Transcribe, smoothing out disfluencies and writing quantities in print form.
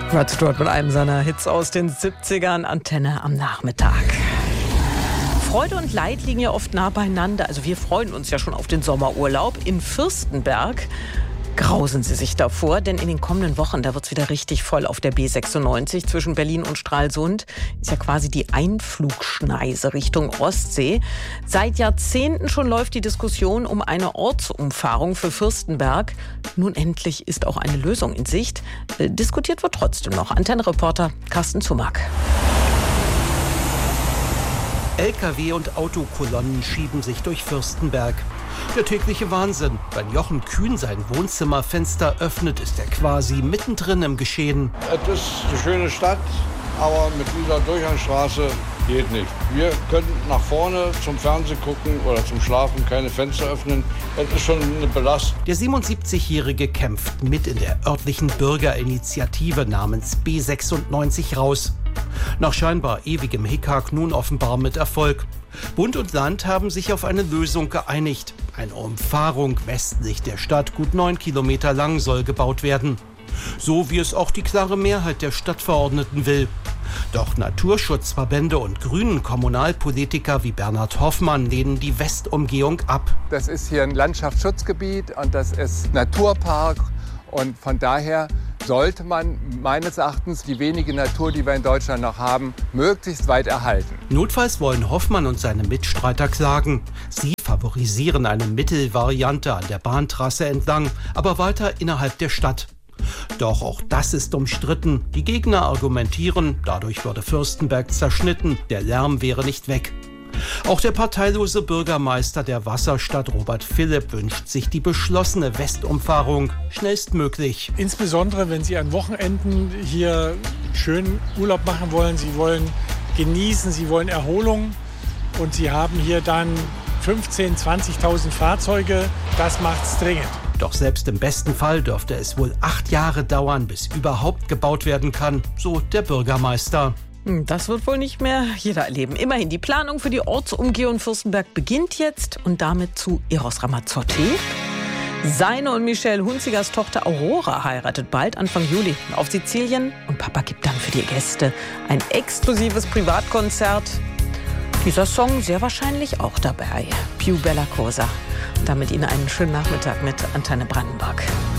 Rod Stewart mit einem seiner Hits aus den 70ern, Antenne am Nachmittag. Freude und Leid liegen ja oft nah beieinander. Also wir freuen uns ja schon auf den Sommerurlaub. In Fürstenberg grausen sie sich davor, denn in den kommenden Wochen, da wird es wieder richtig voll auf der B96 zwischen Berlin und Stralsund. Ist ja quasi die Einflugschneise Richtung Ostsee. Seit Jahrzehnten schon läuft die Diskussion um eine Ortsumfahrung für Fürstenberg. Nun endlich ist auch eine Lösung in Sicht. Diskutiert wird trotzdem noch. Antenne-Reporter Carsten Zumack. LKW und Autokolonnen schieben sich durch Fürstenberg. Der tägliche Wahnsinn. Wenn Jochen Kühn sein Wohnzimmerfenster öffnet, ist er quasi mittendrin im Geschehen. Es ist eine schöne Stadt, aber mit dieser Durchgangsstraße geht nicht. Wir können nach vorne zum Fernsehen gucken oder zum Schlafen keine Fenster öffnen. Es ist schon eine Belastung. Der 77-Jährige kämpft mit in der örtlichen Bürgerinitiative namens B96 raus. Nach scheinbar ewigem Hickhack nun offenbar mit Erfolg. Bund und Land haben sich auf eine Lösung geeinigt. Eine Umfahrung westlich der Stadt, gut 9 Kilometer lang, soll gebaut werden. So wie es auch die klare Mehrheit der Stadtverordneten will. Doch Naturschutzverbände und grünen Kommunalpolitiker wie Bernhard Hoffmann lehnen die Westumgehung ab. Das ist hier ein Landschaftsschutzgebiet und das ist Naturpark und von daher sollte man meines Erachtens die wenige Natur, die wir in Deutschland noch haben, möglichst weit erhalten. Notfalls wollen Hoffmann und seine Mitstreiter klagen. Sie favorisieren eine Mittelvariante an der Bahntrasse entlang, aber weiter innerhalb der Stadt. Doch auch das ist umstritten. Die Gegner argumentieren, dadurch würde Fürstenberg zerschnitten, der Lärm wäre nicht weg. Auch der parteilose Bürgermeister der Wasserstadt Robert Philipp wünscht sich die beschlossene Westumfahrung schnellstmöglich. Insbesondere, wenn Sie an Wochenenden hier schön Urlaub machen wollen, Sie wollen genießen, Sie wollen Erholung und Sie haben hier dann 15.000, 20.000 Fahrzeuge, das macht's dringend. Doch selbst im besten Fall dürfte es wohl 8 Jahre dauern, bis überhaupt gebaut werden kann, so der Bürgermeister. Das wird wohl nicht mehr jeder erleben. Immerhin, die Planung für die Ortsumgehung Fürstenberg beginnt jetzt und damit zu Eros Ramazzotti. Seine und Michelle Hunzigers Tochter Aurora heiratet bald, Anfang Juli, auf Sizilien. Und Papa gibt dann für die Gäste ein exklusives Privatkonzert. Dieser Song sehr wahrscheinlich auch dabei. Più bella cosa. Damit Ihnen einen schönen Nachmittag mit Antenne Brandenburg.